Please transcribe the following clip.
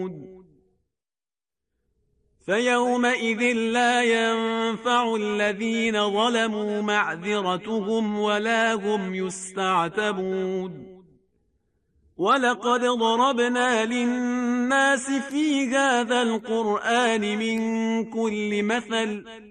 فيومئذ لا ينفع الذين ظلموا معذرتهم ولا هم يستعتبون ولقد ضربنا للناس في هذا القرآن من كل مثل